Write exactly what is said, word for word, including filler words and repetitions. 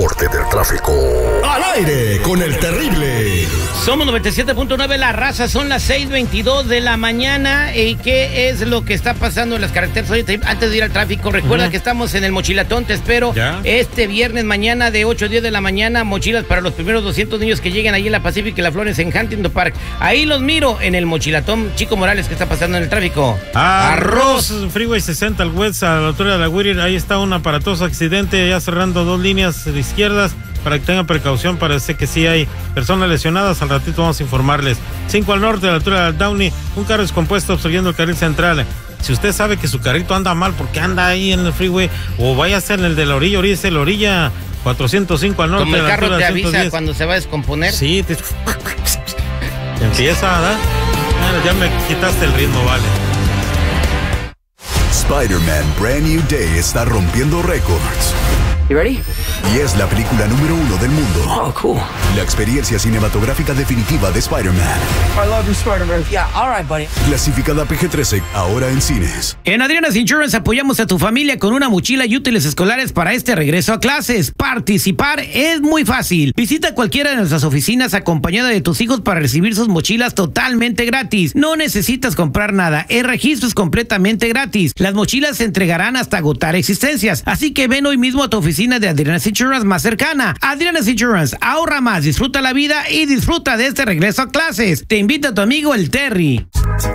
reporte del tráfico. Al aire con el terrible. Somos noventa y siete punto nueve La Raza, son las seis veintidós de la mañana. ¿Y qué es lo que está pasando en las carreteras? Oye, antes de ir al tráfico, recuerda uh-huh. que estamos en el Mochilatón, te espero ¿Ya? este viernes mañana de ocho a diez de la mañana. Mochilas para los primeros doscientos niños que lleguen ahí en la Pacific y la Flores en Huntington Park. Ahí los miro en el Mochilatón. Chico Morales, ¿qué está pasando en el tráfico? Arroz, Freeway sesenta al West, a la altura de la Whittier. Ahí está un aparatoso accidente, ya cerrando dos líneas de izquierdas. Para que tengan precaución, parece que sí hay personas lesionadas. Al ratito vamos a informarles. cinco al norte, a la altura de Downey, un carro descompuesto obstruyendo el carril central. Si usted sabe que su carrito anda mal, porque anda ahí en el freeway, o vaya a ser en el de la orilla, orilla, la orilla cuatrocientos cinco al norte. Como el carro te avisa cuando se va a descomponer. Sí, te... empieza, ¿verdad? Bueno, ya me quitaste el ritmo, vale. Spider-Man Brand New Day está rompiendo récords. You ready? Y es la película número uno del mundo. Oh, cool. La experiencia cinematográfica definitiva de Spider-Man. I love you, Spider-Man. Yeah, all right, buddy. Clasificada P G trece, ahora en cines. En Adriana's Insurance apoyamos a tu familia con una mochila y útiles escolares para este regreso a clases. Participar es muy fácil. Visita cualquiera de nuestras oficinas acompañada de tus hijos para recibir sus mochilas totalmente gratis. No necesitas comprar nada. El registro es completamente gratis. Las mochilas se entregarán hasta agotar existencias. Así que ven hoy mismo a tu oficina de Adriana's Insurance más cercana. Adriana's Insurance, ahorra más, disfruta la vida y disfruta de este regreso a clases. Te invita a tu amigo el Terry.